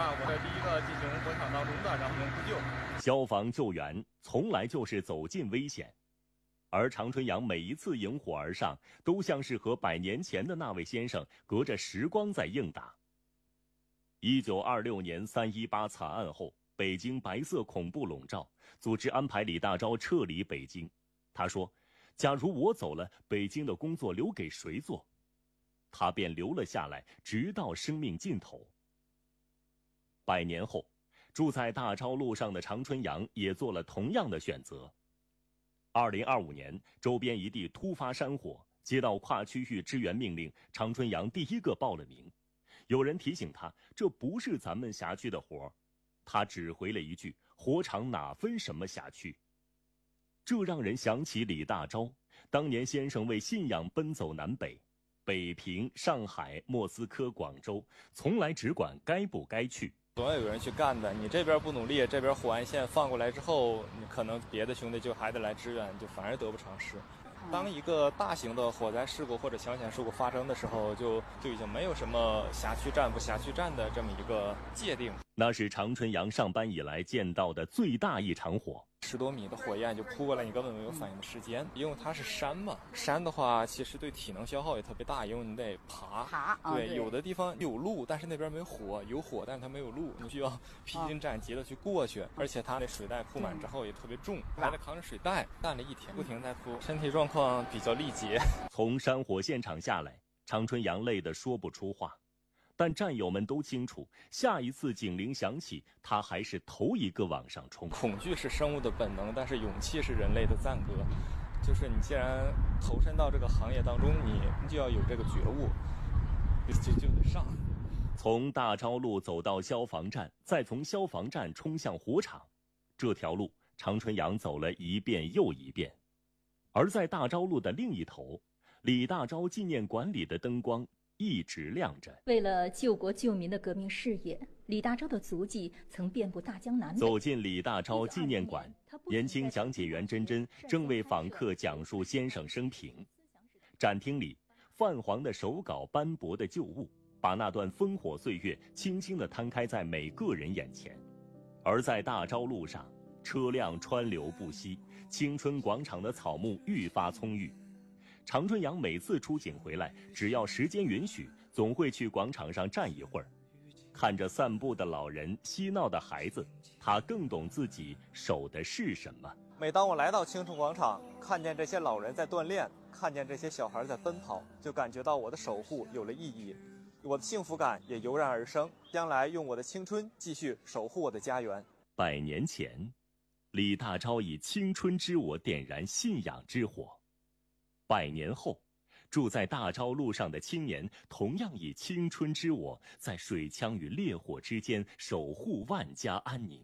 嘛，我是第一个进行火场当中的，然后呼救。 消防救援从来就是走进危险，而常春阳每一次迎火而上，都像是和100年前的那位先生隔着时光在应答。1926年318惨案后，北京白色恐怖笼罩，组织安排李大钊撤离北京。他说，假如我走了，北京的工作留给谁做？他便留了下来，直到生命尽头。100年后，住在大钊路上的常春阳也做了同样的选择。2025年，周边一地突发山火，接到跨区域支援命令，常春阳第一个报了名。有人提醒他，这不是咱们辖区的活，他只回了一句：火场哪分什么辖区？这让人想起李大钊，当年先生为信仰奔走南北，北平、上海、莫斯科、广州，从来只管该不该去。 总要有人去干的，你这边不努力，这边火安线放过来之后，你可能别的兄弟就还得来支援，就反而得不偿失。当一个大型的火灾事故或者抢险事故发生的时候，就已经没有什么辖区站不辖区站的这么一个界定。 那是常春阳上班以来见到的最大一场火 ，10多米的火焰就扑过来，你根本没有反应的时间。因为它是山嘛，山的话其实对体能消耗也特别大，因为你得爬。对，有的地方有路，但是那边没火，有火但是它没有路，你需要披荆斩棘的去过去。而且它那水袋铺满之后也特别重，还得扛着水袋，干了一天，不停在铺，身体状况比较力竭。 从山火现场下来，常春阳累得说不出话。但战友们都清楚，下一次警铃响起，他还是头一个往上冲。 恐惧是生物的本能，但是勇气是人类的赞歌。就是你既然投身到这个行业当中，你就要有这个觉悟，就得上。 从大钊路走到消防站，再从消防站冲向火场，这条路常春阳走了一遍又一遍。而在大钊路的另一头，李大钊纪念馆里的灯光一直亮着。 为了救国救民的革命事业，李大钊的足迹曾遍布大江南北。 走进李大钊纪念馆，年轻讲解员珍珍正为访客讲述先生生平。展厅里，泛黄的手稿、斑驳的旧物，把那段烽火岁月轻轻地摊开在每个人眼前。而在大钊路上，车辆川流不息，青春广场的草木愈发葱郁。常春阳每次出警回来，只要时间允许，总会去广场上站一会儿，看着散步的老人、嬉闹的孩子，他更懂自己守的是什么。 每当我来到青春广场，看见这些老人在锻炼，看见这些小孩在奔跑，就感觉到我的守护有了意义，我的幸福感也油然而生。将来用我的青春继续守护我的家园。 100年前，李大钊以青春之火点燃信仰之火。100年后，住在大钊路上的青年同样以青春之火，在水枪与烈火之间守护万家安宁。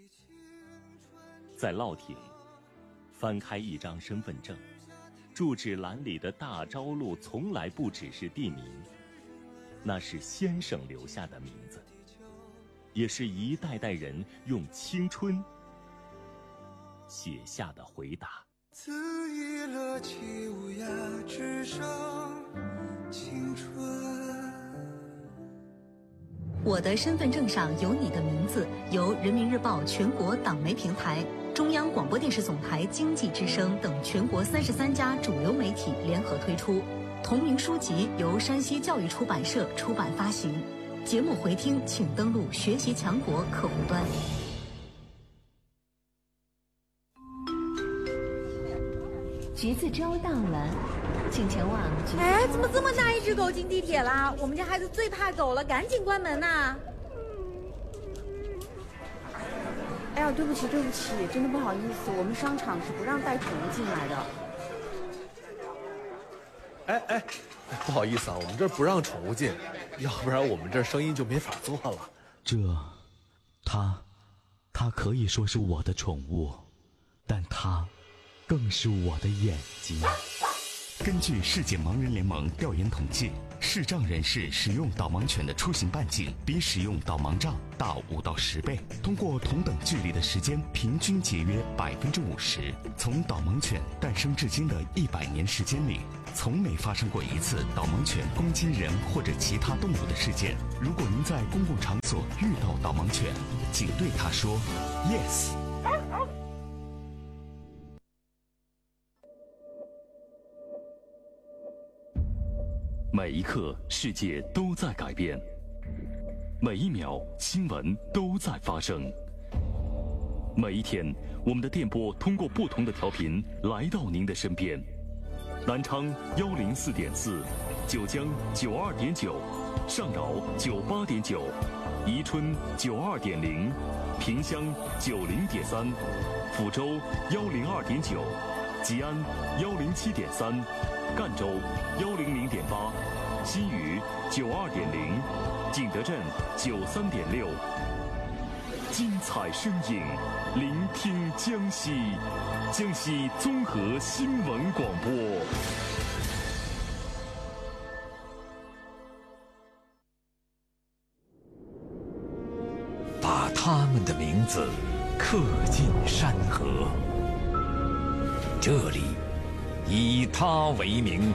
在烙亭，翻开一张身份证，住址栏里的大钊路从来不只是地名，那是先生留下的名字，也是一代代人用青春写下的回答。 恣意乐起无涯，只剩青春。 我的身份证上有你的名字，由人民日报全国党媒平台、中央广播电视总台经济之声等全国33家主流媒体联合推出。同名书籍由山西教育出版社出版发行。节目回听请登录学习强国客户端。 橘子粥到了，请前往橘子。 哎，怎么这么大一只狗进地铁啦？我们家孩子最怕狗了，赶紧关门呐！ 哎呀，对不起，真的不好意思，我们商场是不让带宠物进来的。 哎，不好意思啊，我们这儿不让宠物进，要不然我们这儿生意就没法做了。 它可以说是我的宠物，但它更是我的眼睛。 根据世界盲人联盟调研统计，视障人士使用导盲犬的出行半径比使用导盲杖大5到10倍，通过同等距离的时间平均节约50%。从导盲犬诞生至今的100年时间里，从没发生过一次导盲犬攻击人或者其他动物的事件。如果您在公共场所遇到导盲犬，请对它说 yes。 每一刻，世界都在改变；每一秒，新闻都在发生。每一天，我们的电波通过不同的调频来到您的身边。南昌104.4，九江92.9，上饶98.9，宜春92.0，萍乡90.3，抚州102.9，吉安107.3。赣州100.8，新余92.0，景德镇93.6。精彩声音，聆听江西，江西综合新闻广播。 把他们的名字刻进山河，这里以他为名，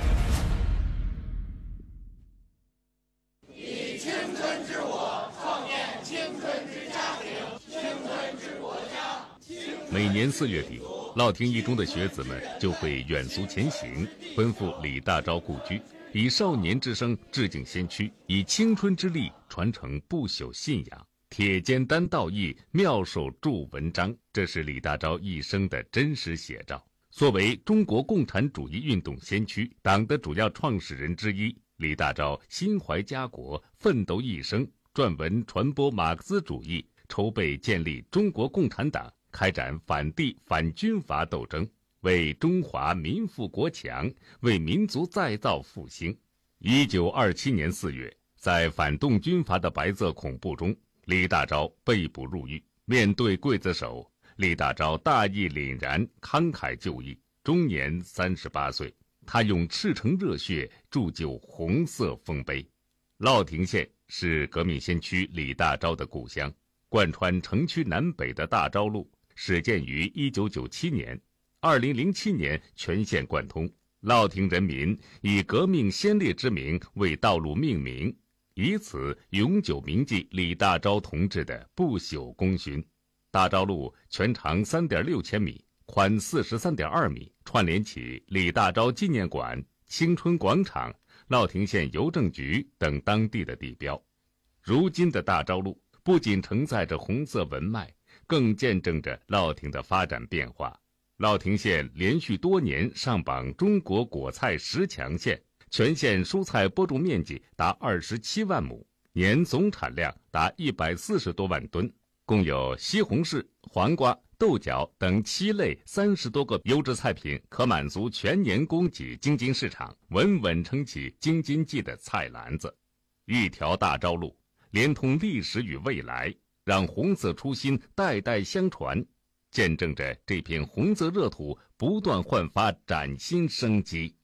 以青春之我创建青春之家庭，青春之国家。 每年4月底，乐亭一中的学子们就会远足前行，奔赴李大钊故居，以少年之声致敬先驱，以青春之力传承不朽信仰。铁肩担道义，妙手著文章，这是李大钊一生的真实写照。作为中国共产主义运动先驱、党的主要创始人之一，李大钊心怀家国，奋斗一生，撰文传播马克思主义，筹备建立中国共产党，开展反帝反军阀斗争，为中华民富国强，为民族再造复兴。1927年4月，在反动军阀的白色恐怖中，李大钊被捕入狱，面对刽子手，李大钊大义凛然，慷慨就义，终年38岁。他用赤诚热血铸就红色丰碑。乐亭县是革命先驱李大钊的故乡，贯穿城区南北的大钊路始建于1997年，2007年全县贯通。乐亭人民以革命先烈之名为道路命名，以此永久铭记李大钊同志的不朽功勋。大钊路全长3.6千米，宽43.2米，串联起李大钊纪念馆、青春广场、乐亭县邮政局等当地的地标。如今的大钊路不仅承载着红色文脉，更见证着乐亭的发展变化。乐亭县连续多年上榜中国果菜10强县，全县蔬菜播种面积达27万亩，年总产量达140多万吨，共有西红柿、黄瓜、豆角等7类30多个优质菜品可满足全年供给京津市场，稳稳撑起京津冀的菜篮子。一条大钊路连通历史与未来，让红色初心代代相传，见证着这片红色热土不断焕发崭新生机。